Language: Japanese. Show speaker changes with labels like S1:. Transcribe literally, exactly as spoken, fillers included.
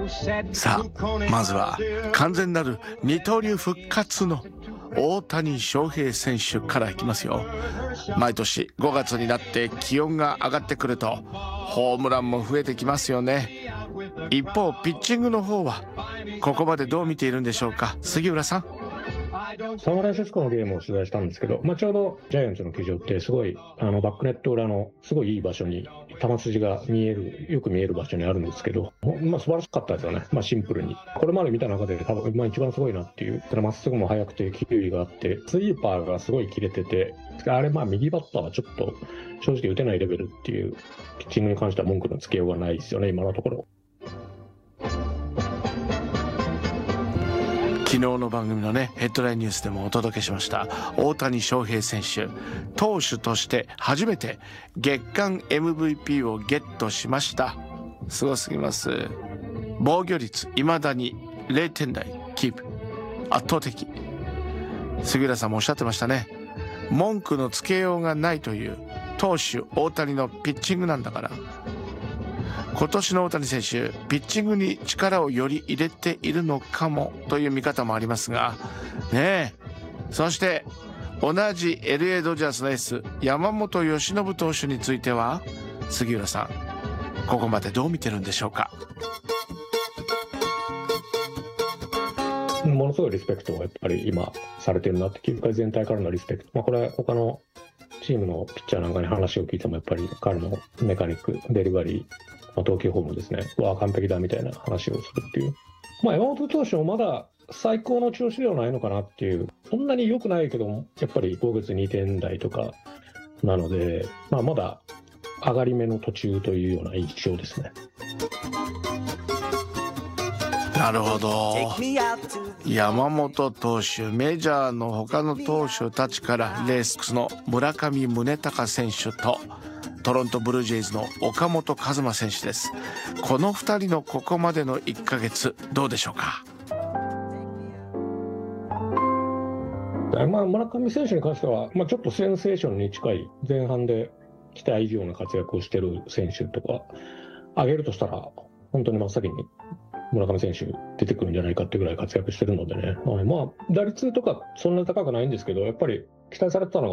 S1: さあまずは完全なる二刀流復活の大谷翔平選手からいきますよ。毎年ごがつになって気温が上がってくるとホームランも増えてきますよね。一方ピッチングの方はここまでどう見ているんでしょうか、杉浦さん。
S2: サンフランシスコのゲームを取材したんですけど、まあ、ちょうどジャイアンツの球場ってすごいあのバックネット裏のすごいいい場所に球筋が見えるよく見える場所にあるんですけど、まあ、素晴らしかったですよね。まあ、シンプルにこれまで見た中で多分、まあ、一番すごいなっていう、まっすぐも速くて球威があってスイーパーがすごい切れてて、あれまあ右バッターはちょっと正直打てないレベルっていうピッチングに関しては文句のつけようがないですよね今のところ。
S1: 昨日の番組のねヘッドラインニュースでもお届けしました大谷翔平選手、投手として初めて月間 エムブイピー をゲットしました。すごすぎます。防御率未だにれいてん台キープ、圧倒的。杉浦さんもおっしゃってましたね。文句のつけようがないという投手大谷のピッチングなんだから。今年の大谷選手、ピッチングに力をより入れているのかもという見方もありますがねえ。そして同じ エルエー ドジャースのエース山本由伸投手については杉浦さんここまでどう見てるんでしょうか。
S2: ものすごいリスペクトがやっぱり今されてるなって、球界全体からのリスペクト、まあ、これは他のチームのピッチャーなんかに話を聞いてもやっぱり彼のメカニック、デリバリー、まあ、投球フォームですねは完璧だみたいな話をするっていう、まあ、山本投手もまだ最高の調子ではないのかなっていう、そんなに良くないけどもやっぱりごがつにてん台とかなので、まあ、まだ上がり目の途中というような印象ですね。
S1: なるほど。山本投手、メジャーの他の投手たちからレースの村上宗隆選手とトロントブルージェイズの岡本和真選手です。このふたりのここまでのいっかげつどうでしょうか。
S2: まあ、村上選手に関しては、まあ、ちょっとセンセーションに近い前半で期待以上の活躍をしている選手とか挙げるとしたら本当に真っ先に村上選手出てくるんじゃないかっていうぐらい活躍してるのでね、はい、まあ打率とかそんなに高くないんですけどやっぱり期待されてたのが